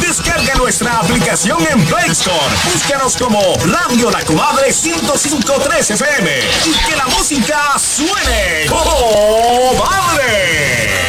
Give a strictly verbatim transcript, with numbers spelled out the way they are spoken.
Descarga nuestra aplicación en Play Store. Búscanos como Radio La Comadre ciento cinco punto tres F M y que la música suene.